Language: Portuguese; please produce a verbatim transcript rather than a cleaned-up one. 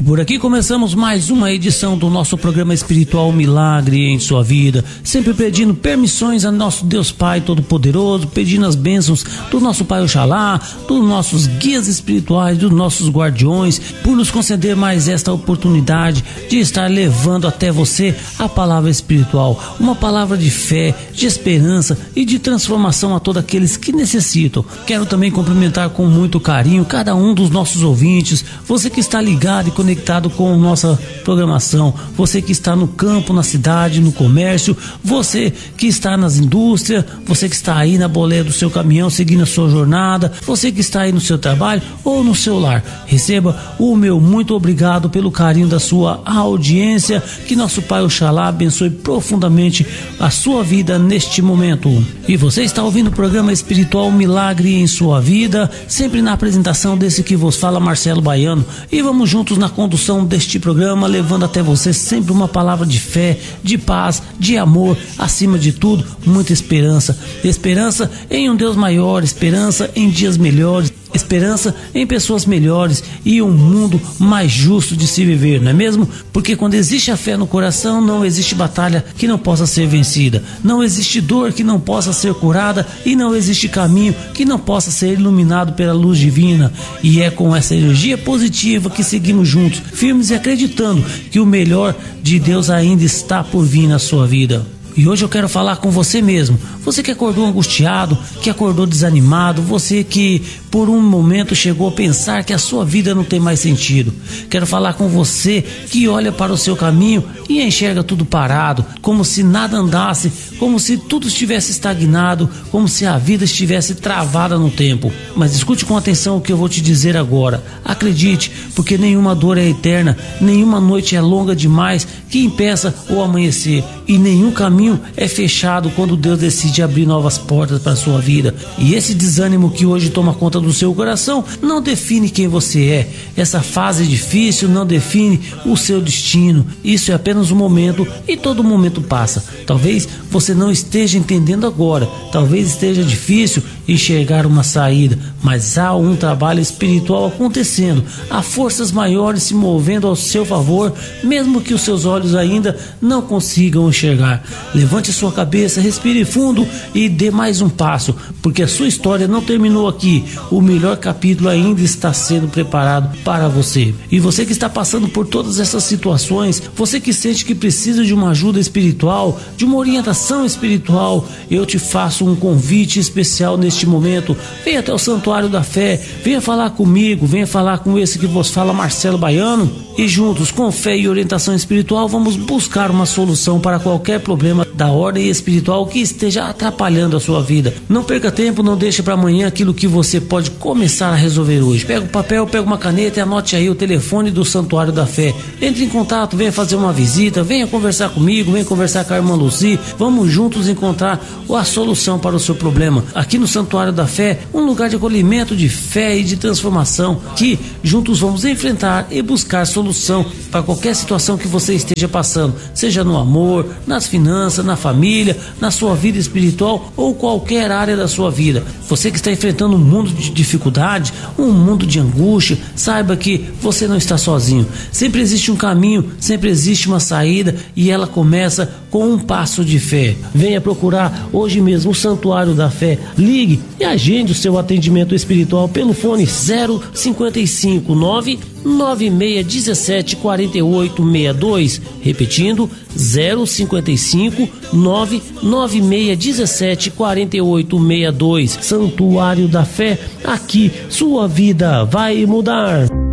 por aqui começamos mais uma edição do nosso programa espiritual Milagre em Sua Vida, sempre pedindo permissões a nosso Deus Pai Todo-Poderoso, pedindo as bênçãos do nosso Pai Oxalá, dos nossos guias espirituais, dos nossos guardiões, por nos conceder mais esta oportunidade de estar levando até você a palavra espiritual, uma palavra de fé, de esperança e de transformação a todos aqueles que necessitam. Quero também cumprimentar com muito carinho cada um dos nossos ouvintes, você que está ligado e conectado com nossa programação, você que está no campo, na cidade, no comércio, você que está nas indústrias, você que está aí na boleia do seu caminhão seguindo a sua jornada, você que está aí no seu trabalho ou no seu lar. Receba o meu muito obrigado pelo carinho da sua audiência, que nosso Pai Oxalá abençoe profundamente a sua vida neste momento. E você está ouvindo o programa espiritual Milagre em Sua Vida, sempre na apresentação desse que vos fala, Marcelo Baiano, e vamos juntos na condução deste programa, levando até você sempre uma palavra de fé, de paz, de amor, acima de tudo, muita esperança. Esperança em um Deus maior, esperança em dias melhores, esperança em pessoas melhores e um mundo mais justo de se viver, não é mesmo? Porque quando existe a fé no coração, não existe batalha que não possa ser vencida, não existe dor que não possa ser curada e não existe caminho que não possa ser iluminado pela luz divina. E é com essa energia positiva que seguimos juntos, firmes e acreditando que o melhor de Deus ainda está por vir na sua vida. E hoje eu quero falar com você mesmo, você que acordou angustiado, que acordou desanimado, você que por um momento chegou a pensar que a sua vida não tem mais sentido. Quero falar com você que olha para o seu caminho e enxerga tudo parado, como se nada andasse, como se tudo estivesse estagnado, como se a vida estivesse travada no tempo. Mas escute com atenção o que eu vou te dizer agora. Acredite, porque nenhuma dor é eterna, nenhuma noite é longa demais que impeça o amanhecer, e nenhum caminho é fechado quando Deus decide abrir novas portas para a sua vida. E esse desânimo que hoje toma conta do seu coração não define quem você é. Essa fase difícil não define o seu destino. Isso é apenas um momento e todo momento passa. Talvez você não esteja entendendo agora, talvez esteja difícil enxergar uma saída, mas há um trabalho espiritual acontecendo, há forças maiores se movendo ao seu favor, mesmo que os seus olhos ainda não consigam enxergar. Levante sua cabeça, respire fundo e dê mais um passo, porque a sua história não terminou aqui. O melhor capítulo ainda está sendo preparado para você. E você que está passando por todas essas situações, você que sente que precisa de uma ajuda espiritual, de uma orientação espiritual, eu te faço um convite especial neste momento. Venha até o Santuário da Fé, venha falar comigo, venha falar com esse que vos fala, Marcelo Baiano, e juntos, com fé e orientação espiritual, vamos buscar uma solução para qualquer problema da ordem espiritual que esteja atrapalhando a sua vida. Não perca tempo, não deixe para amanhã aquilo que você pode começar a resolver hoje. Pega o papel, pega uma caneta e anote aí o telefone do Santuário da Fé. Entre em contato, venha fazer uma visita, venha conversar comigo, venha conversar com a irmã Lucy. Vamos juntos encontrar a solução para o seu problema. Aqui no Santuário da Fé, um lugar de acolhimento, de fé e de transformação, que juntos vamos enfrentar e buscar solução para qualquer situação que você esteja passando, seja no amor, nas finanças, na família, na sua vida espiritual ou qualquer área da sua vida. Você que está enfrentando um mundo de dificuldade, um mundo de angústia, saiba que você não está sozinho. Sempre existe um caminho, sempre existe uma saída, e ela começa com um passo de fé. Venha procurar hoje mesmo o Santuário da Fé. Ligue e agende o seu atendimento espiritual pelo fone zero cinquenta e cinco, nove nove seis um sete, quatro oito seis dois, repetindo zero cinquenta e cinco, nove nove seis um sete, quatro oito seis dois. Santuário da Fé, aqui sua vida vai mudar.